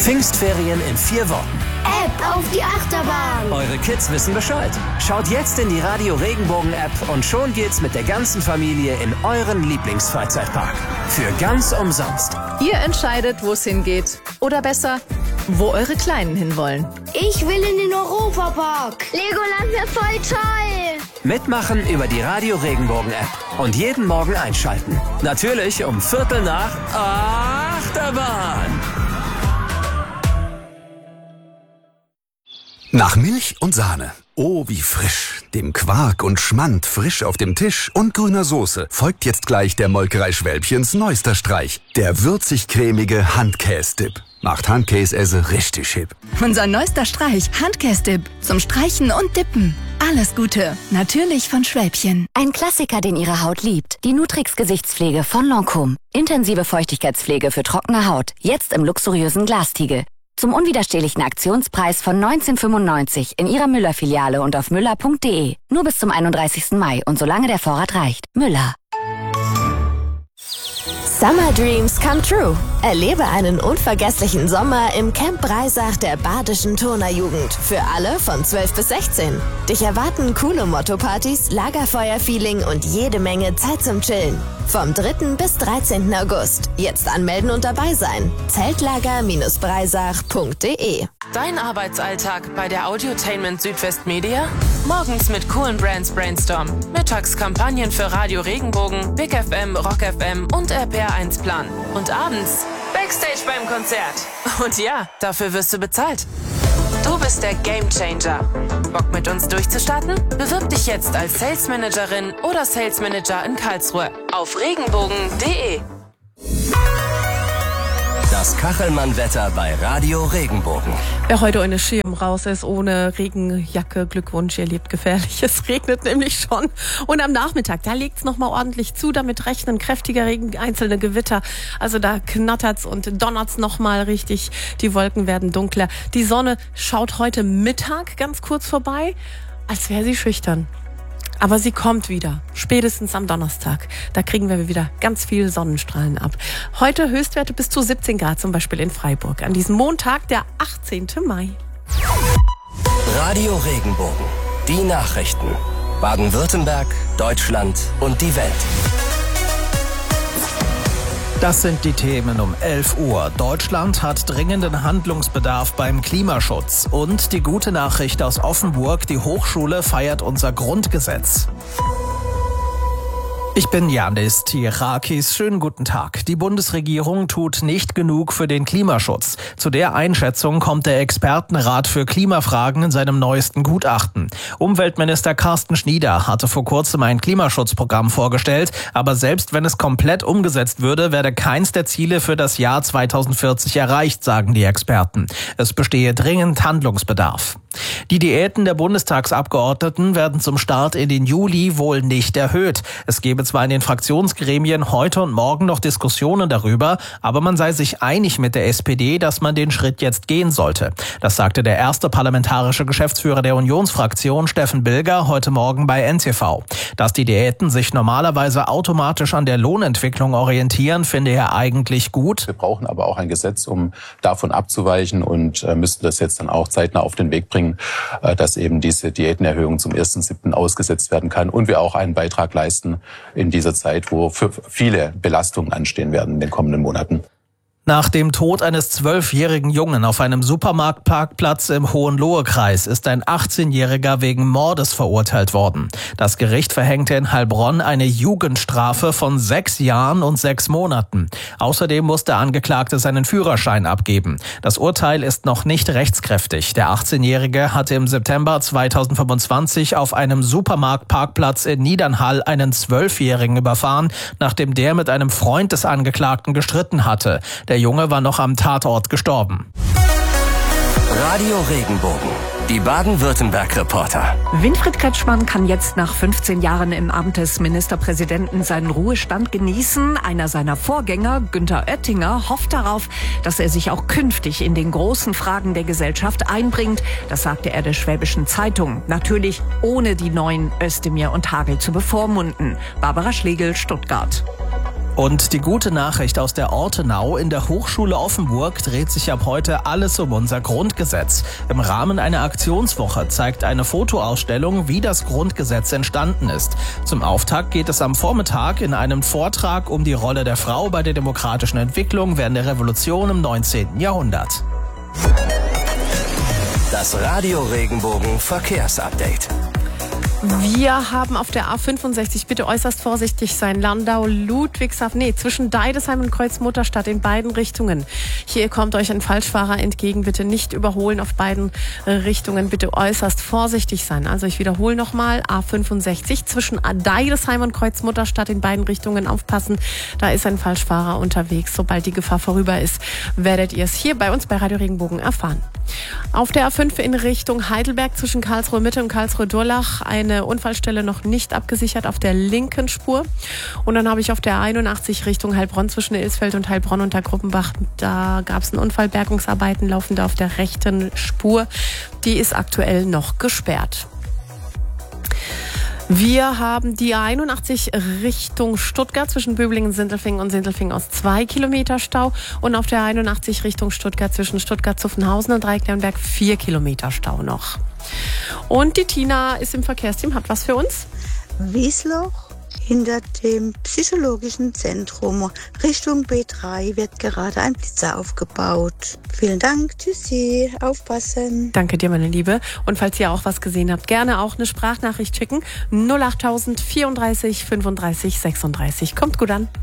Pfingstferien in 4 Wochen. App auf die Achterbahn. Eure Kids wissen Bescheid. Schaut jetzt in die Radio Regenbogen App und schon geht's mit der ganzen Familie in euren Lieblingsfreizeitpark. Für ganz umsonst. Ihr entscheidet, wo es hingeht. Oder besser, wo eure Kleinen hinwollen. Ich will in den Europapark. Legoland wäre voll toll. Mitmachen über die Radio Regenbogen App und jeden Morgen einschalten. Natürlich um 7:45 Achterbahn. Nach Milch und Sahne. Oh, wie frisch. Dem Quark und Schmand frisch auf dem Tisch und grüner Soße folgt jetzt gleich der Molkerei Schwälbchens neuester Streich. Der würzig-cremige Handkäse-Dip. Macht Handkäse richtig hip. Unser neuester Streich, Handkäse-Dip. Zum Streichen und Dippen. Alles Gute. Natürlich von Schwälbchen. Ein Klassiker, den Ihre Haut liebt. Die Nutrix Gesichtspflege von Lancôme. Intensive Feuchtigkeitspflege für trockene Haut. Jetzt im luxuriösen Glastiegel. Zum unwiderstehlichen Aktionspreis von 19,95 in Ihrer Müller-Filiale und auf müller.de. Nur bis zum 31. Mai und solange der Vorrat reicht. Müller. Summer Dreams come true. Erlebe einen unvergesslichen Sommer im Camp Breisach der Badischen Turnerjugend. Für alle von 12 bis 16. Dich erwarten coole Motto-Partys, Lagerfeuer-Feeling und jede Menge Zeit zum Chillen. Vom 3. bis 13. August. Jetzt anmelden und dabei sein. Zeltlager-breisach.de. Dein Arbeitsalltag bei der Audiotainment Südwest Media? Morgens mit coolen Brands Brainstorm. Mittags Kampagnen für Radio Regenbogen, Big FM, Rock FM und RPR1 Plan. Und abends Backstage beim Konzert. Und ja, dafür wirst du bezahlt. Du bist der Gamechanger. Bock mit uns durchzustarten? Bewirb dich jetzt als Sales Managerin oder Sales Manager in Karlsruhe auf regenbogen.de. Das Kachelmann-Wetter bei Radio Regenbogen. Wer heute ohne Schirm raus ist, ohne Regenjacke, Glückwunsch, ihr lebt gefährlich. Es regnet nämlich schon. Und am Nachmittag, da legt's nochmal ordentlich zu. Damit rechnen kräftiger Regen, einzelne Gewitter. Also da knattert's und donnert's nochmal richtig. Die Wolken werden dunkler. Die Sonne schaut heute Mittag ganz kurz vorbei, als wäre sie schüchtern. Aber sie kommt wieder, spätestens am Donnerstag. Da kriegen wir wieder ganz viel Sonnenstrahlen ab. Heute Höchstwerte bis zu 17 Grad, zum Beispiel in Freiburg. An diesem Montag, der 18. Mai. Radio Regenbogen. Die Nachrichten. Baden-Württemberg, Deutschland und die Welt. Das sind die Themen um 11 Uhr. Deutschland hat dringenden Handlungsbedarf beim Klimaschutz. Und die gute Nachricht aus Offenburg, die Hochschule feiert unser Grundgesetz. Ich bin Janis Tirakis. Schönen guten Tag. Die Bundesregierung tut nicht genug für den Klimaschutz. Zu der Einschätzung kommt der Expertenrat für Klimafragen in seinem neuesten Gutachten. Umweltminister Carsten Schnieder hatte vor kurzem ein Klimaschutzprogramm vorgestellt, aber selbst wenn es komplett umgesetzt würde, werde keins der Ziele für das Jahr 2040 erreicht, sagen die Experten. Es bestehe dringend Handlungsbedarf. Die Diäten der Bundestagsabgeordneten werden zum Start in den Juli wohl nicht erhöht. Es gebe zwar in den Fraktionsgremien heute und morgen noch Diskussionen darüber, aber man sei sich einig mit der SPD, dass man den Schritt jetzt gehen sollte. Das sagte der erste parlamentarische Geschäftsführer der Unionsfraktion, Steffen Bilger, heute Morgen bei NTV. Dass die Diäten sich normalerweise automatisch an der Lohnentwicklung orientieren, finde er eigentlich gut. Wir brauchen aber auch ein Gesetz, um davon abzuweichen und müssen das jetzt dann auch zeitnah auf den Weg bringen, dass eben diese Diätenerhöhung zum 1.7. ausgesetzt werden kann und wir auch einen Beitrag leisten in dieser Zeit, wo für viele Belastungen anstehen werden in den kommenden Monaten. Nach dem Tod eines 12-jährigen Jungen auf einem Supermarktparkplatz im Hohenlohe-Kreis ist ein 18-Jähriger wegen Mordes verurteilt worden. Das Gericht verhängte in Heilbronn eine Jugendstrafe von 6 Jahren und 6 Monaten. Außerdem muss der Angeklagte seinen Führerschein abgeben. Das Urteil ist noch nicht rechtskräftig. Der 18-Jährige hatte im September 2025 auf einem Supermarktparkplatz in Niedernhall einen 12-Jährigen überfahren, nachdem der mit einem Freund des Angeklagten gestritten hatte. Der Junge war noch am Tatort gestorben. Radio Regenbogen. Die Baden-Württemberg-Reporter. Winfried Kretschmann kann jetzt nach 15 Jahren im Amt des Ministerpräsidenten seinen Ruhestand genießen. Einer seiner Vorgänger, Günther Oettinger, hofft darauf, dass er sich auch künftig in den großen Fragen der Gesellschaft einbringt. Das sagte er der Schwäbischen Zeitung. Natürlich ohne die neuen Özdemir und Hagel zu bevormunden. Barbara Schlegel, Stuttgart. Und die gute Nachricht aus der Ortenau: In der Hochschule Offenburg dreht sich ab heute alles um unser Grundgesetz. Im Rahmen einer Aktionswoche zeigt eine Fotoausstellung, wie das Grundgesetz entstanden ist. Zum Auftakt geht es am Vormittag in einem Vortrag um die Rolle der Frau bei der demokratischen Entwicklung während der Revolution im 19. Jahrhundert. Das Radio Regenbogen Verkehrsupdate. Wir haben auf der A65, bitte äußerst vorsichtig sein, Landau-Ludwigshafen, zwischen Deidesheim und Kreuz-Mutterstadt in beiden Richtungen. Hier kommt euch ein Falschfahrer entgegen, bitte nicht überholen auf beiden Richtungen, bitte äußerst vorsichtig sein. Also ich wiederhole nochmal, A65 zwischen Deidesheim und Kreuz-Mutterstadt in beiden Richtungen aufpassen. Da ist ein Falschfahrer unterwegs. Sobald die Gefahr vorüber ist, werdet ihr es hier bei uns bei Radio Regenbogen erfahren. Auf der A5 in Richtung Heidelberg zwischen Karlsruhe Mitte und Karlsruhe Durlach eine Unfallstelle noch nicht abgesichert auf der linken Spur. Und dann habe ich auf der 81 Richtung Heilbronn zwischen Ilsfeld und Heilbronn unter Gruppenbach, da gab es einen Unfall, Bergungsarbeiten laufen da auf der rechten Spur. Die ist aktuell noch gesperrt. Wir haben die 81 Richtung Stuttgart zwischen Böblingen-Sindelfingen und Sindelfingen aus 2 Kilometer Stau und auf der 81 Richtung Stuttgart zwischen Stuttgart-Zuffenhausen und Dreieckernberg 4 Kilometer Stau noch. Und die Tina ist im Verkehrsteam, hat was für uns? Wiesloch hinter dem psychologischen Zentrum Richtung B3 wird gerade ein Blitzer aufgebaut. Vielen Dank, tschüssi, aufpassen. Danke dir, meine Liebe. Und falls ihr auch was gesehen habt, gerne auch eine Sprachnachricht schicken. 08000 34 35 36. Kommt gut an.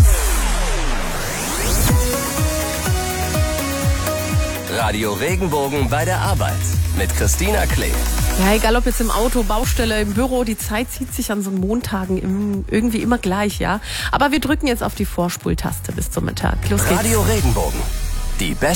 Radio Regenbogen bei der Arbeit mit Christina Klee. Ja, egal ob jetzt im Auto, Baustelle, im Büro, die Zeit zieht sich an so Montagen irgendwie immer gleich, ja. Aber wir drücken jetzt auf die Vorspultaste bis zum Mittag. Los geht's. Radio Regenbogen, die beste